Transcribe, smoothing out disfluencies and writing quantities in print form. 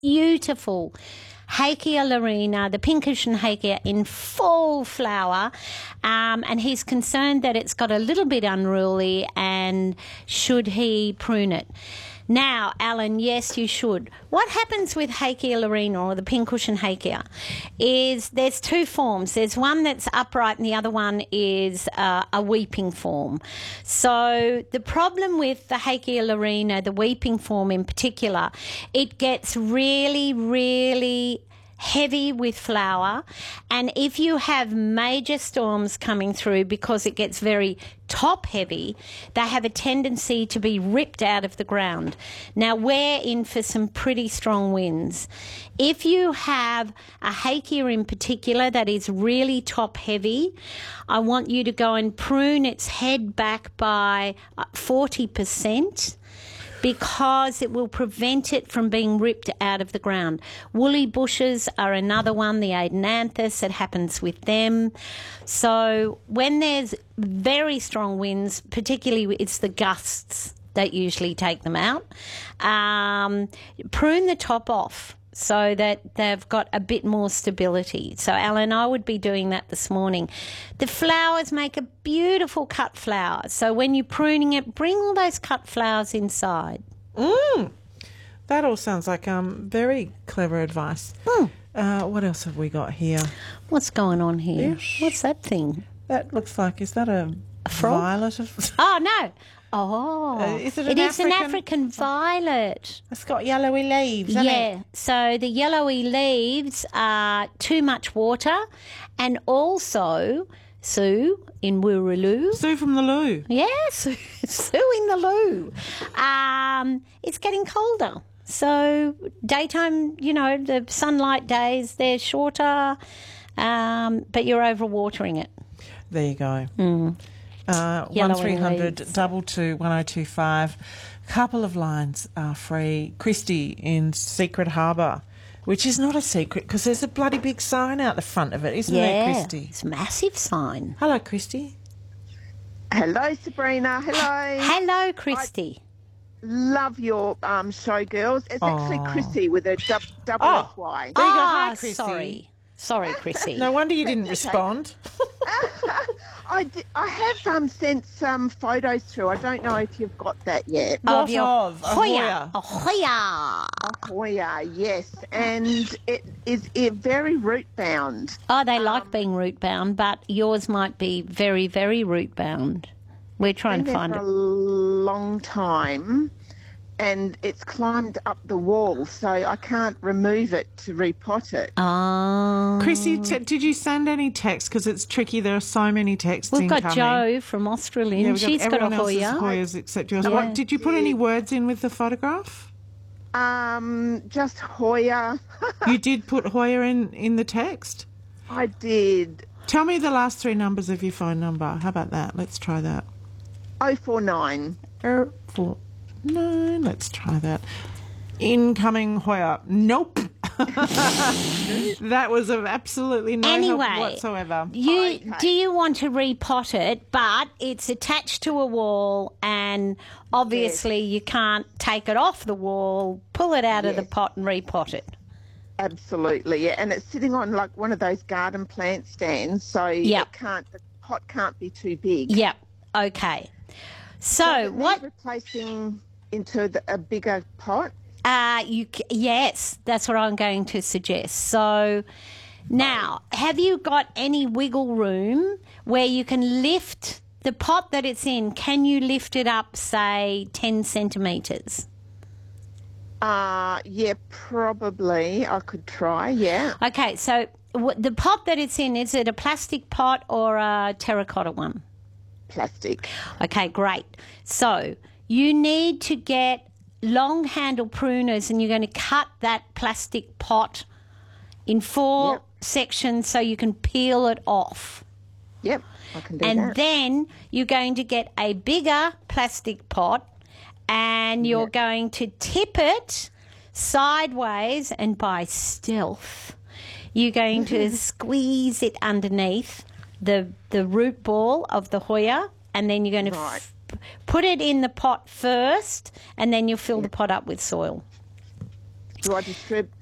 beautiful Hakea laurina, the pink cushion Hakea, in full flower, and he's concerned that it's got a little bit unruly, and should he prune it? Now, Alan, yes, you should. What happens with Hakea laurina, or the pink cushion Hakea, is there's two forms. There's one that's upright and the other one is a weeping form. So the problem with the Hakea laurina, the weeping form in particular, it gets really, really heavy with flower, and if you have major storms coming through, because it gets very top heavy, they have a tendency to be ripped out of the ground. Now, we're in for some pretty strong winds. If you have a Hakea in particular that is really top heavy, I want you to go and prune its head back by 40%. Because it will prevent it from being ripped out of the ground. Woolly bushes are another one, the Adenanthus, it happens with them. So when there's very strong winds, particularly it's the gusts that usually take them out, prune the top off so that they've got a bit more stability. So, Alan, I would be doing that this morning. The flowers make a beautiful cut flower. So when you're pruning it, bring all those cut flowers inside. That all sounds like very clever advice. What else have we got here? What's going on here? Ish. What's that thing? That looks like, is that a frog? violet? Of Oh, no. Oh, is it is an African violet. It's got yellowy leaves, hasn't Yeah, it? so the yellowy leaves are too much water, and also, Sue in Wooroloo. Sue from the loo. Yes, Sue in the loo. It's getting colder. So daytime, the sunlight days, they're shorter, but you're overwatering it. There you go. 1300 222 1025. Couple of lines are free. Christy in Secret Harbour, which is not a secret because there's a bloody big sign out the front of it, isn't there, Christy? It's a massive sign. Hello, Christy. Hello, Sabrina. Hello. Hello, Christy. Love your show, girls. It's actually Chrissy with a double S-Y. There you go. Hi, Christy. Sorry, Chrissy. No wonder you didn't respond. I have sent some photos through. I don't know if you've got that yet. What of? Hoya. Hoya, yes. And it is very root bound. Oh, they like being root bound, but yours might be very, very root bound. We're trying to find it. it. For a long time, and it's climbed up the wall, so I can't remove it to repot it. Oh. Chrissy, did you send any text? Because it's tricky. There are so many texts We've incoming. got Jo from Australian. Yeah, She's got a Hoya. Hoyas except yours. Yeah. Did you put any words in with the photograph? Just Hoya. You did put Hoya in the text? I did. Tell me the last three numbers of your phone number. How about that? Let's try that. 049. 49. Let's try that. Incoming Hoya. Nope. That was of absolutely no help whatsoever. Do you want to repot it, but it's attached to a wall, and obviously you can't take it off the wall, pull it out of the pot and repot it. Absolutely, yeah. And it's sitting on like one of those garden plant stands, so the pot can't be too big. Yep. Okay. So what? Replacing into a bigger pot? Yes, that's what I'm going to suggest. So now, have you got any wiggle room where you can lift the pot that it's in? Can you lift it up, say, 10 centimetres? Yeah, probably. I could try, yeah. Okay, so the pot that it's in, is it a plastic pot or a terracotta one? Plastic. Okay, great. So you need to get long handle pruners, and you're going to cut that plastic pot in 4 sections so you can peel it off. Yep, I can do that. And then you're going to get a bigger plastic pot, and you're going to tip it sideways, and by stealth you're going to squeeze it underneath the root ball of the Hoya, and then you're going to put it in the pot first, and then you'll fill the pot up with soil. Do I distribute?